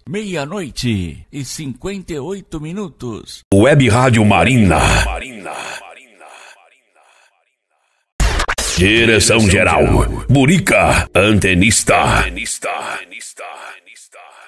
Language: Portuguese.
meia-noite e 58 minutos. Web Rádio Marina. Direção geral, Burica, antenista.